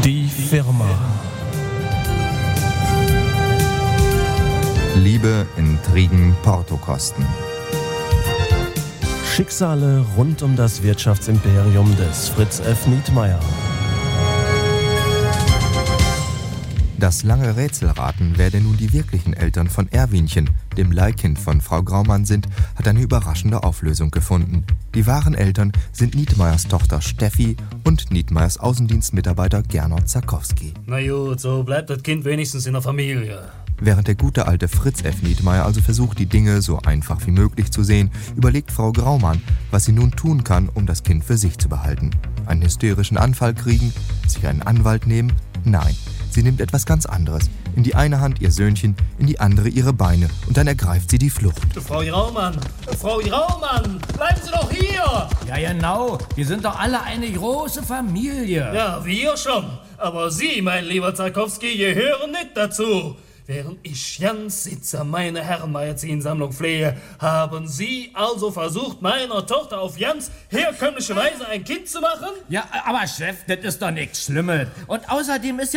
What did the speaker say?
Die Firma. Liebe, Intrigen, Portokosten. Schicksale rund um das Wirtschaftsimperium des Fritz F. Nietmeyer. Das lange Rätselraten, wer denn nun die wirklichen Eltern von Erwinchen, dem Leihkind von Frau Graumann, sind, hat eine überraschende Auflösung gefunden. Die wahren Eltern sind Nietmeyers Tochter Steffi und Nietmeyers Außendienstmitarbeiter Gernot Zakowski. Na gut, so bleibt das Kind wenigstens in der Familie. Während der gute alte Fritz F. Nietmeyer also versucht, die Dinge so einfach wie möglich zu sehen, überlegt Frau Graumann, was sie nun tun kann, um das Kind für sich zu behalten. Einen hysterischen Anfall kriegen? Sich einen Anwalt nehmen? Nein. Sie nimmt etwas ganz anderes. In die eine Hand ihr Söhnchen, in die andere ihre Beine und dann ergreift sie die Flucht. Frau Graumann, bleiben Sie doch hier! Ja, genau. Wir sind doch alle eine große Familie. Ja, wir schon. Aber Sie, mein lieber Zakowski, gehören nicht dazu. Während ich Jans Sitzer meine Herrenmagazinsammlung pflege, haben Sie also versucht, meiner Tochter auf Jans herkömmliche Weise ein Kind zu machen? Ja, aber Chef, das ist doch nichts Schlimmes. Und außerdem ist